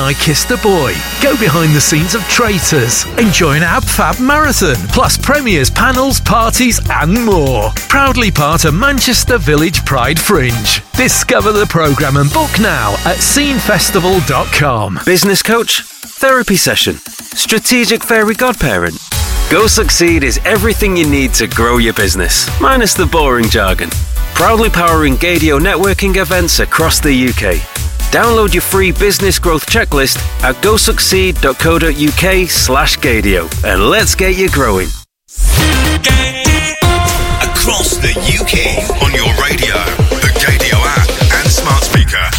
I Kissed a Boy. Go behind the scenes of Traitors. Enjoy an Ab Fab Marathon, plus premieres, panels, parties and more. Proudly part of Manchester Village Pride Fringe. Discover the programme and book now at scenefestival.com. Business coach? Therapy session? Strategic fairy godparent? Go Succeed is everything you need to grow your business, minus the boring jargon. Proudly powering Gadio networking events across the UK. Download your free business growth checklist at gosucceed.co.uk/Gadio and let's get you growing. Across the UK on your radio, the Gadio app and smart speaker.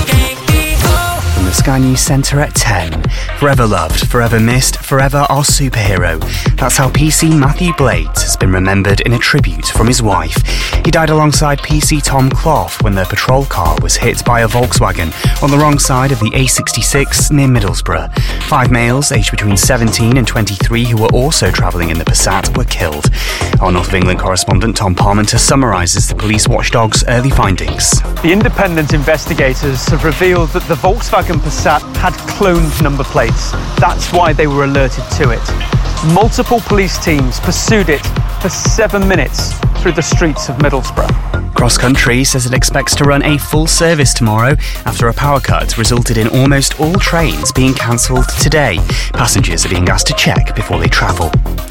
From the Sky News Centre at 10. Forever loved, forever missed, forever our superhero. That's how PC Matthew Blades has been remembered in a tribute from his wife. He died alongside PC Tom Clough when their patrol car was hit by a Volkswagen on the wrong side of the A66 near Middlesbrough. 5 males aged between 17 and 23 who were also travelling in the Passat were killed. Our North of England correspondent Tom Parmenter summarises the police watchdog's early findings. The independent investigators have revealed that the Volkswagen Passat had cloned number plates. That's why they were alerted to it. Multiple police teams pursued it for 7 minutes through the streets of Middlesbrough. Cross Country says it expects to run a full service tomorrow after a power cut resulted in almost all trains being cancelled today. Passengers are being asked to check before they travel.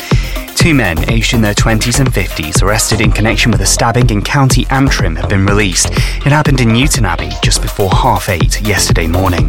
2 men aged in their 20s and 50s arrested in connection with a stabbing in County Antrim have been released. It happened in Newton Abbey just before 8:30 yesterday morning.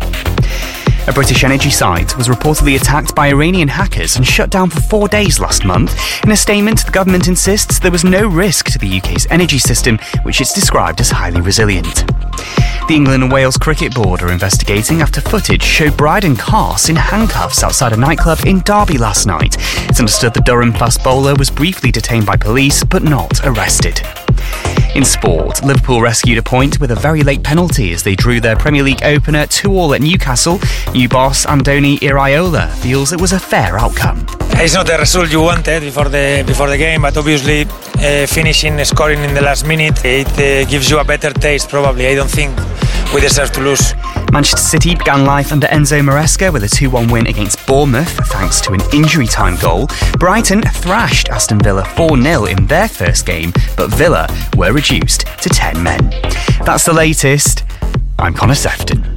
A British energy site was reportedly attacked by Iranian hackers and shut down for 4 days last month. In a statement, the government insists there was no risk to the UK's energy system, which it's described as highly resilient. The England and Wales Cricket Board are investigating after footage showed Bryden Carse in handcuffs outside a nightclub in Derby last night. It's understood the Durham fast bowler was briefly detained by police but not arrested. In sport, Liverpool rescued a point with a very late penalty as they drew their Premier League opener 2-2 at Newcastle. New boss Andoni Iraola feels it was a fair outcome. It's not the result you wanted before the game, but obviously finishing, scoring in the last minute, it gives you a better taste probably. I don't think we deserve to lose. Manchester City began life under Enzo Maresca with a 2-1 win against Bournemouth thanks to an injury-time goal. Brighton thrashed Aston Villa 4-0 in their first game, but Villa were reduced to 10 men. That's the latest. I'm Connor Sefton.